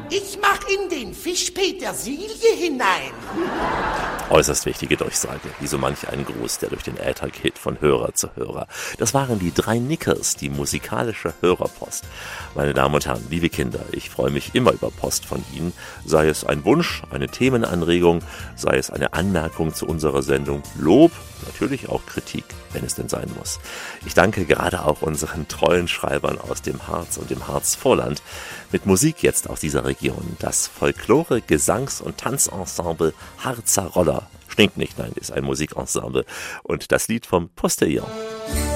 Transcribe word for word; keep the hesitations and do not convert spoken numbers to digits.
Ich mach in den Fisch Petersilie hinein. Äußerst wichtige Durchsage, wie so manch ein Gruß, der durch den Äther geht von Hörer zu Hörer. Das waren die drei Nickers, die musikalische Hörerpost. Meine Damen und Herren, liebe Kinder, ich freue mich immer über Post von Ihnen, sei es ein Wunsch, eine Themenanregung, sei es eine Anmerkung zu unserer Sendung, Lob, natürlich auch Kritik, wenn es denn sein muss. Ich danke gerade auch unseren treuen Schreibern aus dem Harz und dem Harzvorland. Mit Musik jetzt aus dieser Region, das Folklore-, Gesangs- und Tanzensemble Harzer Roller. Stinkt nicht, nein, ist ein Musikensemble. Und das Lied vom Postillon.